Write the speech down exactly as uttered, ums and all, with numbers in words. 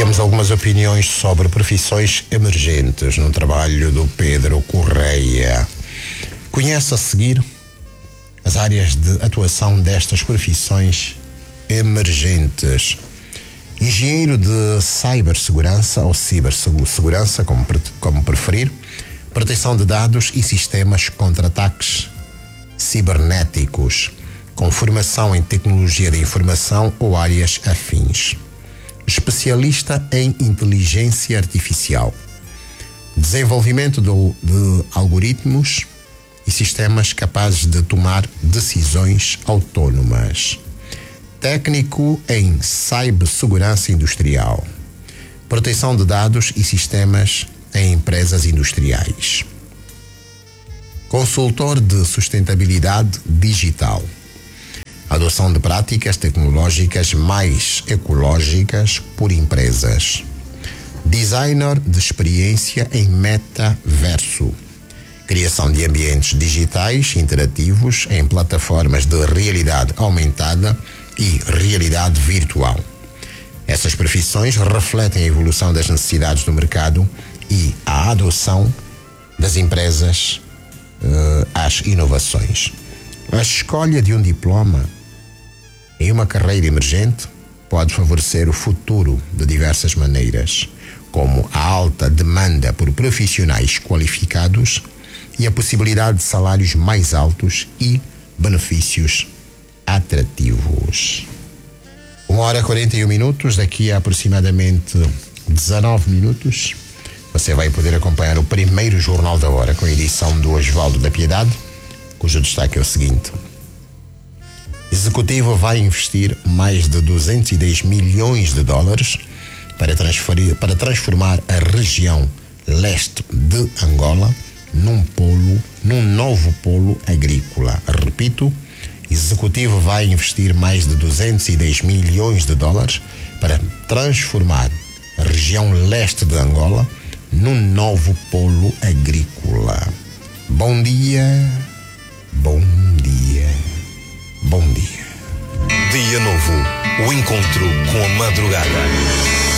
Vamos a algumas opiniões sobre profissões emergentes no trabalho do Pedro Correia. Conhece a seguir as áreas de atuação destas profissões emergentes. Engenheiro de cibersegurança ou cibersegurança, como, como preferir, proteção de dados e sistemas contra ataques cibernéticos, com formação em tecnologia de informação ou áreas afins. Especialista em inteligência artificial, desenvolvimento do, de algoritmos e sistemas capazes de tomar decisões autónomas. Técnico em cibersegurança industrial, proteção de dados e sistemas em empresas industriais. Consultor de sustentabilidade digital, adoção de práticas tecnológicas mais ecológicas por empresas. Designer de experiência em metaverso, criação de ambientes digitais interativos em plataformas de realidade aumentada e realidade virtual. Essas profissões refletem a evolução das necessidades do mercado e a adoção das empresas uh, às inovações. A escolha de um diploma em uma carreira emergente pode favorecer o futuro de diversas maneiras, como a alta demanda por profissionais qualificados e a possibilidade de salários mais altos e benefícios atrativos. Uma hora e quarenta e um minutos, daqui a aproximadamente dezanove minutos, você vai poder acompanhar o primeiro Jornal da Hora com a edição do Osvaldo da Piedade, cujo destaque é o seguinte: Executivo vai investir mais de duzentos e dez milhões de dólares para, transferir, para transformar a região leste de Angola num polo, num novo polo agrícola. Repito, Executivo vai investir mais de duzentos e dez milhões de dólares para transformar a região leste de Angola num novo polo agrícola. Bom dia, bom dia, bom dia. Dia novo, o encontro com a madrugada.